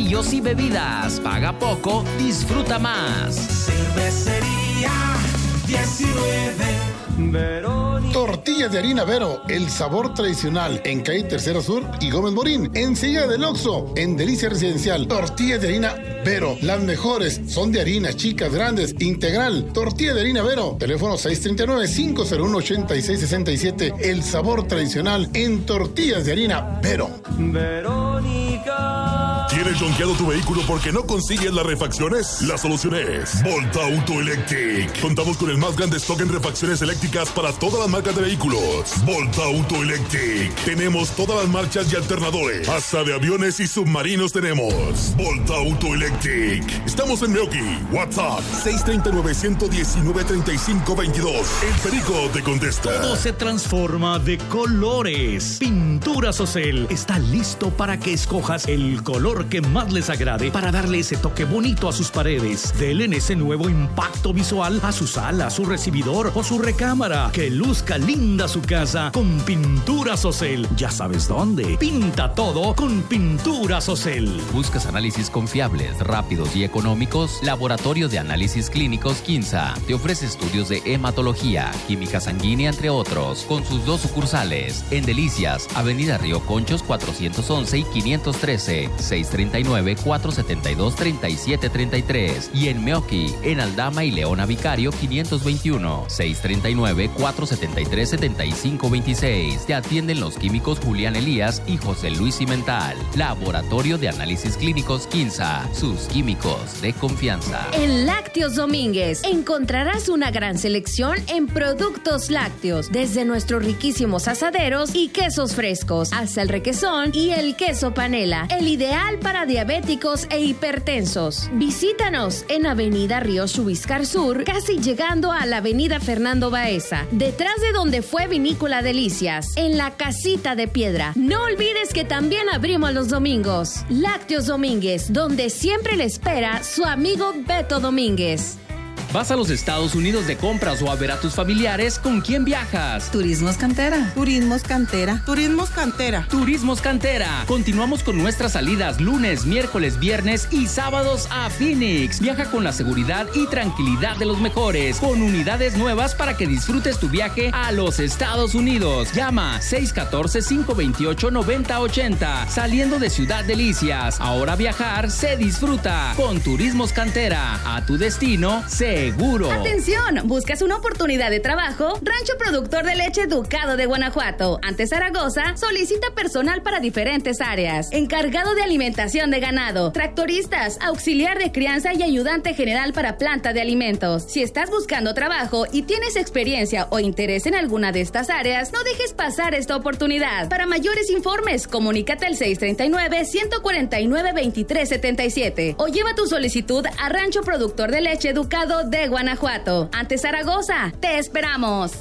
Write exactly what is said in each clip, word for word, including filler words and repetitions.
platillos y bebidas. Paga poco, disfruta más. Cervecería diecinueve. Verónica. Tortillas de harina Vero, el sabor tradicional, en calle Tercera Sur y Gómez Morín, enseguida del Oxxo, en Delicia Residencial. Tortillas de harina Vero, las mejores, son de harina, chicas, grandes, integral. Tortilla de harina Vero, teléfono seis tres nueve, cinco cero uno, ocho seis seis siete, el sabor tradicional en tortillas de harina Vero. Verónica. ¿Tienes jonqueado tu vehículo porque no consigues las refacciones? La solución es Volta Auto Electric. Contamos con el más grande stock en refacciones eléctricas para todas las marcas de vehículos. Volta Auto Electric. Tenemos todas las marchas y alternadores. Hasta de aviones y submarinos tenemos. Volta Auto Electric. Estamos en Meoki. WhatsApp seis tres nueve, uno uno nueve, tres cinco dos dos. El Perico te contesta. Todo se transforma de colores. Pinturas Ocel está listo para que escojas el color que más les agrade para darle ese toque bonito a sus paredes. Denle ese nuevo impacto visual a su sala, su recibidor o su recámara. Que luzca linda su casa con Pinturas Ocel. Ya sabes dónde. Pinta todo con Pinturas Ocel. ¿Buscas análisis confiables, rápidos y económicos? Laboratorio de Análisis Clínicos Quinza te ofrece estudios de hematología, química sanguínea, entre otros, con sus dos sucursales en Delicias, Avenida Río Conchos cuatrocientos once y quinientos trece, seis tres nueve, cuatro siete dos, tres siete tres tres, y en Meoki, en Aldama y Leona Vicario quinientos veintiuno, seis tres nueve, cuatro siete tres, siete cinco dos seis. Te atienden los químicos Julián Elías y José Luis Cimental. Laboratorio de Análisis Clínicos Quinza, sus químicos de confianza. En Lácteos Domínguez encontrarás una gran selección en productos lácteos, desde nuestros riquísimos asaderos y quesos frescos, hasta el requesón y el queso panela, el ideal para diabéticos e hipertensos. Visítanos en Avenida Río Chubiscar Sur, casi llegando a la Avenida Fernando Baeza, detrás de donde fue Vinícola Delicias, en la Casita de Piedra. No olvides que también abrimos los domingos. Lácteos Domínguez, donde siempre le espera su amigo Beto Domínguez. ¿Vas a los Estados Unidos de compras o a ver a tus familiares? ¿Con quién viajas? Turismos Cantera. Turismos Cantera. Turismos Cantera. Turismos Cantera. Continuamos con nuestras salidas lunes, miércoles, viernes y sábados a Phoenix. Viaja con la seguridad y tranquilidad de los mejores, con unidades nuevas para que disfrutes tu viaje a los Estados Unidos. Llama seis uno cuatro, cinco dos ocho, nueve cero ocho cero. Saliendo de Ciudad Delicias. Ahora viajar se disfruta con Turismos Cantera. A tu destino, se seguro. ¡Atención! ¿Buscas una oportunidad de trabajo? Rancho Productor de Leche Ducado de Guanajuato, ante Zaragoza, solicita personal para diferentes áreas. Encargado de alimentación de ganado, tractoristas, auxiliar de crianza y ayudante general para planta de alimentos. Si estás buscando trabajo y tienes experiencia o interés en alguna de estas áreas, no dejes pasar esta oportunidad. Para mayores informes, comunícate al seis tres nueve, uno cuatro nueve, dos tres siete siete o lleva tu solicitud a Rancho Productor de Leche Ducado de Guanajuato. Ante Zaragoza, te esperamos.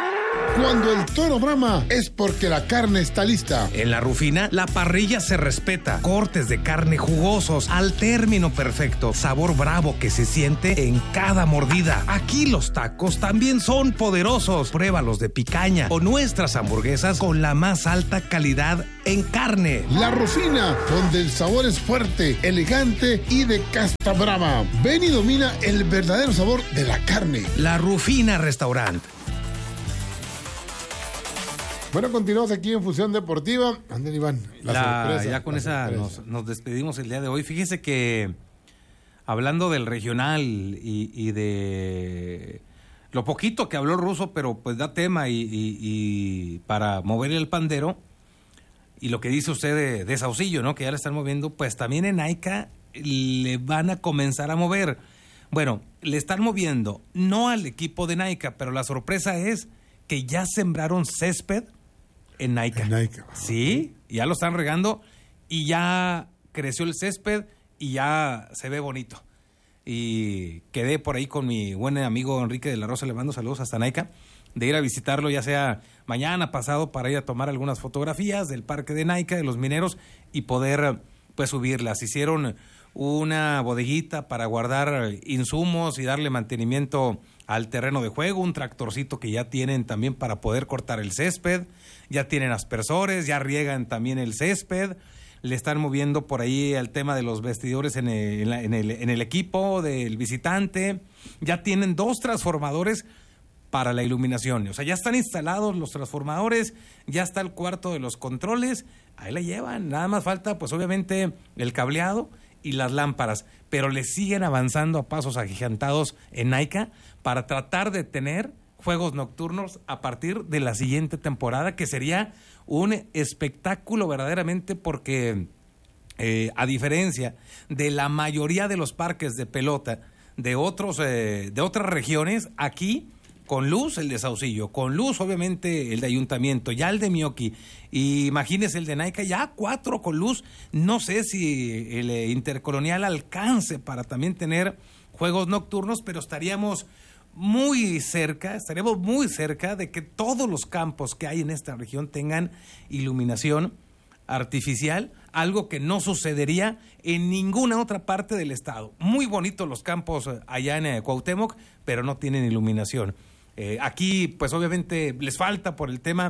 Cuando el toro brama es porque la carne está lista. En La Rufina, la parrilla se respeta. Cortes de carne jugosos al término perfecto. Sabor bravo que se siente en cada mordida. Aquí los tacos también son poderosos. Pruébalos de picaña o nuestras hamburguesas con la más alta calidad en carne. La Rufina, donde el sabor es fuerte, elegante y de casta brava. Ven y domina el verdadero sabor de la carne. La Rufina Restaurant. Bueno, continuamos aquí en Fusión Deportiva. Ándale, Iván. La La, sorpresa, ya con la esa sorpresa. nos, nos despedimos el día de hoy. Fíjese que hablando del regional y, y de lo poquito que habló el Ruso, pero pues da tema y, y, y para mover el pandero, y lo que dice usted de, de Saucillo, ¿no? Que ya le están moviendo, pues también en AICA le van a comenzar a mover. Bueno, le están moviendo, no al equipo de NAICA, pero la sorpresa es que ya sembraron césped en NAICA. En NAICA. Sí, ya lo están regando y ya creció el césped y ya se ve bonito. Y quedé por ahí con mi buen amigo Enrique de la Rosa, le mando saludos hasta NAICA, de ir a visitarlo ya sea mañana, pasado, para ir a tomar algunas fotografías del parque de NAICA, de los mineros, y poder pues subirlas. Hicieron una bodeguita para guardar insumos y darle mantenimiento al terreno de juego, un tractorcito que ya tienen también para poder cortar el césped, ya tienen aspersores, ya riegan también el césped, le están moviendo por ahí el tema de los vestidores en el, en, la, en, el, en el equipo del visitante. Ya tienen dos transformadores para la iluminación. O sea, ya están instalados los transformadores, ya está el cuarto de los controles, ahí la llevan. Nada más falta, pues obviamente, el cableado y las lámparas. Pero le siguen avanzando a pasos agigantados en Naika para tratar de tener juegos nocturnos a partir de la siguiente temporada, que sería un espectáculo verdaderamente, porque eh, a diferencia de la mayoría de los parques de pelota de otros eh, de otras regiones, aquí con luz el de Saucillo, con luz obviamente el de Ayuntamiento, ya el de Mioki, y imagínese el de Naika, ya cuatro con luz. No sé si el eh, Intercolonial alcance para también tener juegos nocturnos, pero estaríamos muy cerca, estaremos muy cerca de que todos los campos que hay en esta región tengan iluminación artificial, algo que no sucedería en ninguna otra parte del estado. Muy bonitos los campos allá en eh, Cuauhtémoc, pero no tienen iluminación. Eh, aquí, pues obviamente les falta por el tema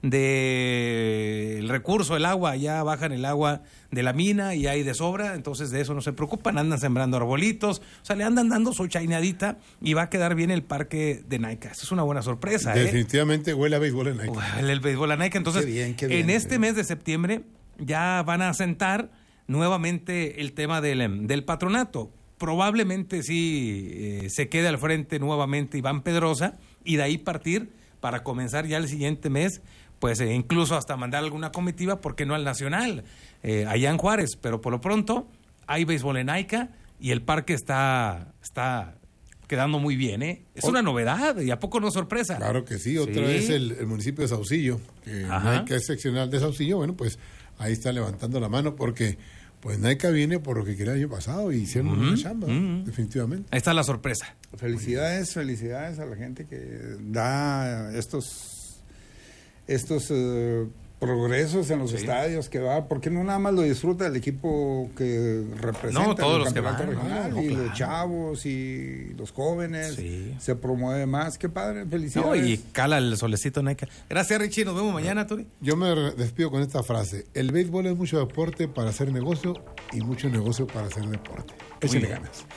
del recurso, el agua, allá bajan el agua de la mina y hay de sobra, entonces de eso no se preocupan, andan sembrando arbolitos, o sea, le andan dando su chaineadita y va a quedar bien el parque de Naika. Esa es una buena sorpresa. Definitivamente ¿eh? Huele a béisbol en Naika. Huele el béisbol a Naika, entonces qué bien, qué bien, en qué este bien. mes de septiembre ya van a asentar nuevamente el tema del, del patronato. Probablemente sí eh, se quede al frente nuevamente Iván Pedrosa, y de ahí partir para comenzar ya el siguiente mes, pues eh, incluso hasta mandar alguna comitiva, ¿por qué no al Nacional? Eh, allá en Juárez, pero por lo pronto hay béisbol en Naika y el parque está, está quedando muy bien, ¿eh? Es una novedad, y a poco no sorpresa. Claro que sí, otra Sí. vez el, el municipio de Saucillo, que Naika es seccional de Saucillo, bueno, pues ahí está levantando la mano, porque pues Naika viene por lo que quería el año pasado y hicieron Ujú, una chamba, ujú. definitivamente. Ahí está la sorpresa. Felicidades, felicidades a la gente que da estos estos eh, progresos en los Sí. estadios, que va, porque no nada más lo disfruta el equipo que representa No, todos el los que campeonato van, regional, no, y claro. los chavos y los jóvenes, Sí. se promueve más. Qué padre, No, felicidades. y cala el solecito Naika. Gracias, Richie, nos vemos mañana, Turi. Yo me re- despido con esta frase: el béisbol es mucho deporte para hacer negocio y mucho negocio para hacer deporte. Échale bien. ganas.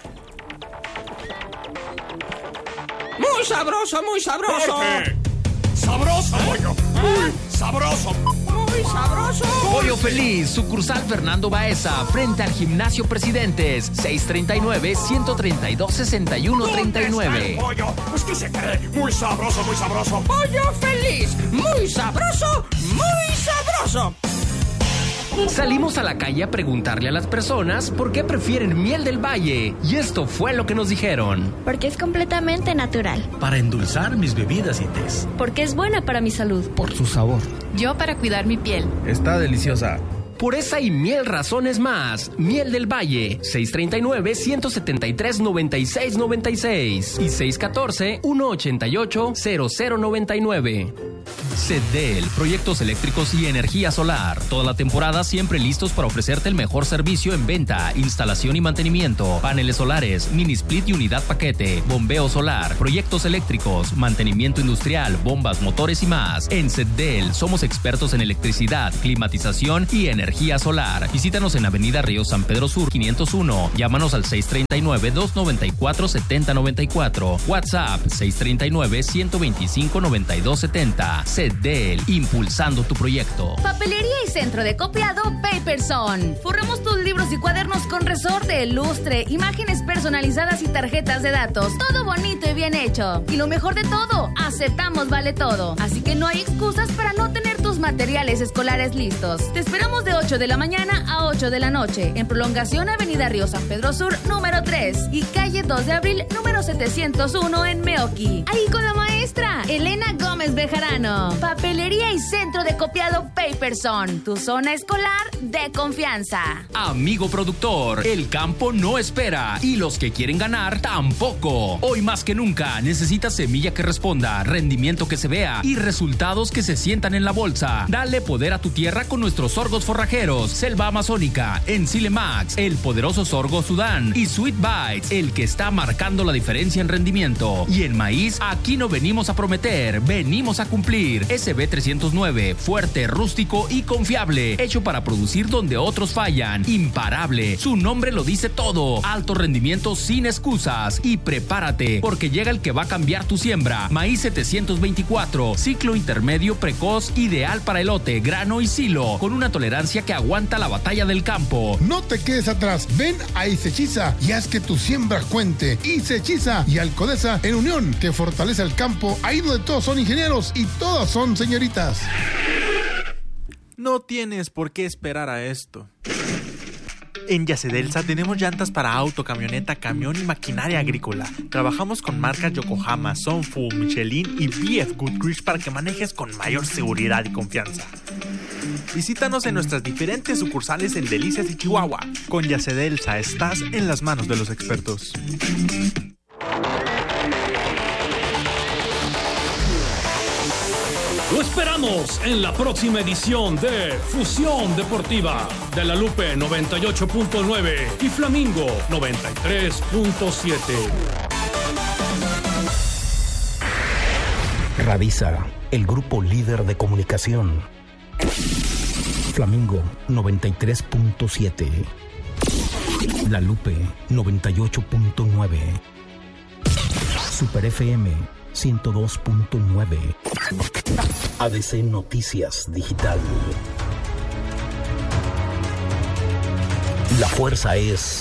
Muy sabroso, muy sabroso. ¡Sabroso, pollo! ¡Muy sabroso! Muy sabroso. Pollo Feliz, sucursal Fernando Baeza, frente al Gimnasio Presidentes, seis treinta y nueve, ciento treinta y dos, sesenta y uno treinta y nueve. pollo? Pues que se cree. Muy sabroso, muy sabroso. Pollo Feliz. Muy sabroso, muy sabroso. Salimos a la calle a preguntarle a las personas por qué prefieren miel del valle, y esto fue lo que nos dijeron. Porque es completamente natural. Para endulzar mis bebidas y tés. Porque es buena para mi salud. Por su sabor. Yo para cuidar mi piel. Está deliciosa. Por esa y mil razones más, Miel del Valle, seis treinta y nueve, ciento setenta y tres, noventa y seis noventa y seis y seis catorce, ciento ochenta y ocho, cero cero noventa y nueve. Cedel, proyectos eléctricos y energía solar. Toda la temporada siempre listos para ofrecerte el mejor servicio en venta, instalación y mantenimiento. Paneles solares, mini split y unidad paquete, bombeo solar, proyectos eléctricos, mantenimiento industrial, bombas, motores y más. En Cedel somos expertos en electricidad, climatización y energía solar. Visítanos en Avenida Río San Pedro Sur quinientos uno. Llámanos al seis treinta y nueve, doscientos noventa y cuatro, setenta noventa y cuatro. WhatsApp seis treinta y nueve, ciento veinticinco, noventa y dos setenta. Cedel, impulsando tu proyecto. Papelería y centro de copiado Paperson. Forramos tus libros y cuadernos con resorte, lustre, imágenes personalizadas y tarjetas de datos. Todo bonito y bien hecho. Y lo mejor de todo, aceptamos vale todo. Así que no hay excusas para no tener tus materiales escolares listos. Te esperamos de ocho de la mañana a ocho de la noche en prolongación Avenida Río San Pedro Sur número tres y calle dos de abril número setecientos uno en Meoqui. Ahí con la maestra Elena Gómez Bejarano. Papelería y centro de copiado Paperson, tu zona escolar de confianza. Amigo productor, el campo no espera y los que quieren ganar tampoco. Hoy más que nunca necesitas semilla que responda, rendimiento que se vea y resultados que se sientan en la bolsa. Dale poder a tu tierra con nuestros sorgos forrajeros, Selva Amazónica, Encile Max, el poderoso sorgo Sudán y Sweet Bites, el que está marcando la diferencia en rendimiento. Y en maíz, aquí no venimos venimos a prometer, venimos a cumplir. S B trescientos nueve, fuerte, rústico y confiable, hecho para producir donde otros fallan. Imparable, su nombre lo dice todo. Alto rendimiento sin excusas. Y prepárate, porque llega el que va a cambiar tu siembra. Maíz setecientos veinticuatro, ciclo intermedio precoz, ideal para elote, grano y silo, con una tolerancia que aguanta la batalla del campo. No te quedes atrás, ven a Isechiza y haz que tu siembra cuente. Isechiza y Alcodesa en unión, que fortalece el campo, ahí donde todos son ingenieros y todas son señoritas. No tienes por qué esperar a esto. En Yacedelsa tenemos llantas para auto, camioneta, camión y maquinaria agrícola. Trabajamos con marcas Yokohama, Sunfu, Michelin y B F Goodrich para que manejes con mayor seguridad y confianza. Visítanos en nuestras diferentes sucursales en Delicias y Chihuahua. Con Yacedelsa estás en las manos de los expertos. Lo esperamos en la próxima edición de Fusión Deportiva de La Lupe noventa y ocho punto nueve y Flamingo noventa y tres punto siete. Radisa, el grupo líder de comunicación. Flamingo noventa y tres punto siete. La Lupe noventa y ocho punto nueve. Super F M ciento dos punto nueve. A D C Noticias Digital. La fuerza es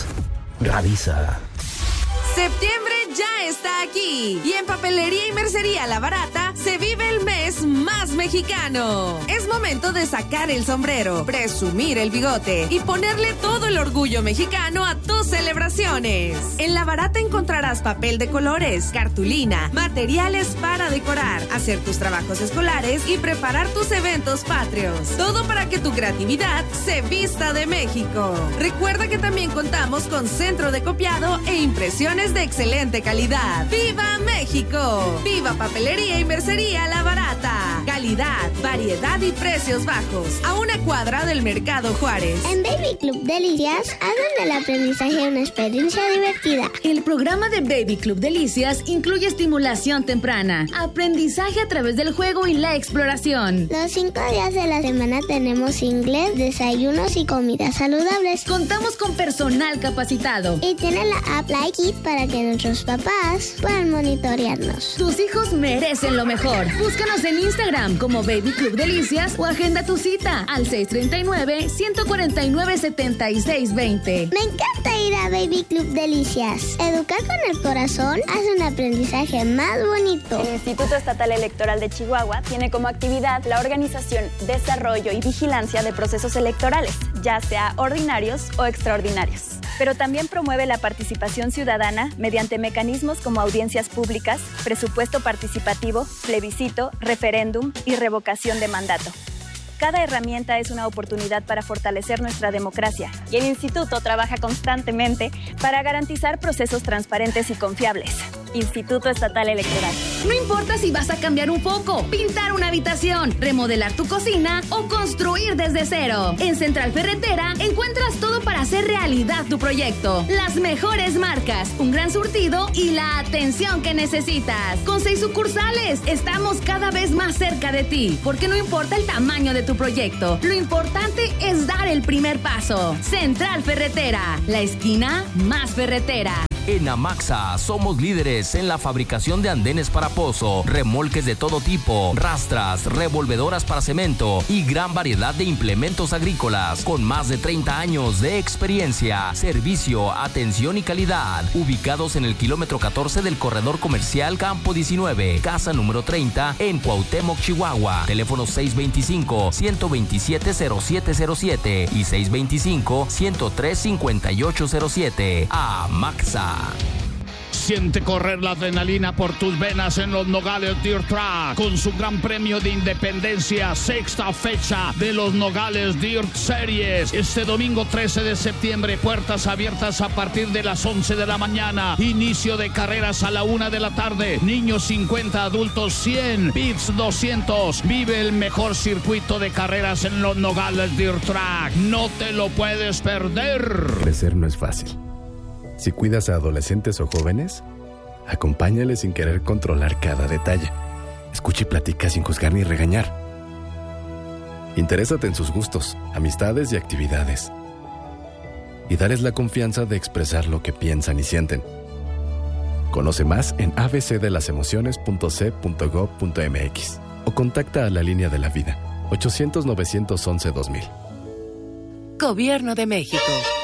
Radisa. Septiembre ya está aquí y en Papelería y Mercería La Barata se vive el mes más mexicano. Es momento de sacar el sombrero, presumir el bigote y ponerle todo el orgullo mexicano a tus celebraciones. En La Barata encontrarás papel de colores, cartulina, materiales para decorar, hacer tus trabajos escolares y preparar tus eventos patrios. Todo para que tu creatividad se vista de México. Recuerda que también contamos con centro de copiado e impresiones de excelente calidad. ¡Viva México! ¡Viva Papelería y Mercería La Barata! Calidad, variedad y precios bajos. A una cuadra del Mercado Juárez. En Baby Club Delicias hagan del aprendizaje una experiencia divertida. El programa de Baby Club Delicias incluye estimulación temprana, aprendizaje a través del juego y la exploración. Los cinco días de la semana tenemos inglés, desayunos y comidas saludables. Contamos con personal capacitado. Y tienen la app Like It para que nuestros papás puedan monitorearnos. Tus hijos merecen lo mejor. Búscanos en Instagram como Baby Club Delicias o agenda tu cita al seis tres nueve, uno cuatro nueve, siete seis dos cero. Me encanta ir a Baby Club Delicias. Educar con el corazón hace un aprendizaje más bonito. El Instituto Estatal Electoral de Chihuahua tiene como actividad la organización, desarrollo y vigilancia de procesos electorales, ya sea ordinarios o extraordinarios. Pero también promueve la participación ciudadana mediante mecanismos como audiencias públicas, presupuesto participativo, plebiscito, referéndum y revocación de mandato. Cada herramienta es una oportunidad para fortalecer nuestra democracia y el Instituto trabaja constantemente para garantizar procesos transparentes y confiables. Instituto Estatal Electoral. No importa si vas a cambiar un foco, pintar una habitación, remodelar tu cocina o construir desde cero. En Central Ferretera encuentras todo para hacer realidad tu proyecto. Las mejores marcas, un gran surtido y la atención que necesitas. Con seis sucursales, estamos cada vez más cerca de ti, porque no importa el tamaño de tu proyecto, lo importante es dar el primer paso. Central Ferretera, la esquina más ferretera. En Amaxa somos líderes en la fabricación de andenes para pozo, remolques de todo tipo, rastras, revolvedoras para cemento y gran variedad de implementos agrícolas con más de treinta años de experiencia, servicio, atención y calidad. Ubicados en el kilómetro catorce del corredor comercial Campo diecinueve, casa número treinta en Cuauhtémoc, Chihuahua. Teléfono seis dos cinco, uno dos siete, cero siete cero siete y seis dos cinco, uno tres cinco ocho cero siete. Amaxa. Siente correr la adrenalina por tus venas en los Nogales Dirt Track con su gran premio de independencia, sexta fecha de los Nogales Dirt Series. Este domingo trece de septiembre, puertas abiertas a partir de las once de la mañana. Inicio de carreras a la una de la tarde. Niños cincuenta, adultos cien, pits doscientos. Vive el mejor circuito de carreras en los Nogales Dirt Track. No te lo puedes perder. Crecer no es fácil. Si cuidas a adolescentes o jóvenes, acompáñales sin querer controlar cada detalle. Escucha y platica sin juzgar ni regañar. Interésate en sus gustos, amistades y actividades. Y dales la confianza de expresar lo que piensan y sienten. Conoce más en a b c de las emociones punto c punto gob punto m x o contacta a la línea de la vida ochocientos, novecientos once, dos mil. Gobierno de México.